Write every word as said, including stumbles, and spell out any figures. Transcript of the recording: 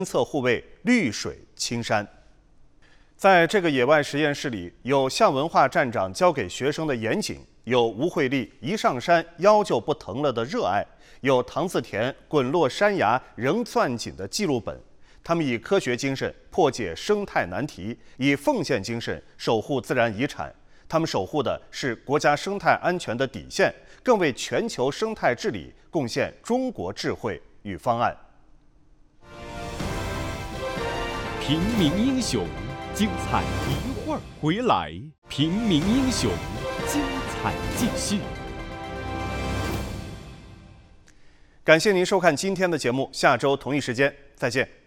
测护卫绿水青山。在这个野外实验室里，有向文化站长教给学生的严谨，有吴慧丽一上山腰就不疼了的热爱，有唐自田滚落山崖仍攥紧的记录本。他们以科学精神破解生态难题，以奉献精神守护自然遗产。他们守护的是国家生态安全的底线，更为全球生态治理贡献中国智慧与方案。 平民英雄，精彩一会儿回来。平民英雄，精彩继续。 感谢您收看今天的节目，下周同一时间再见。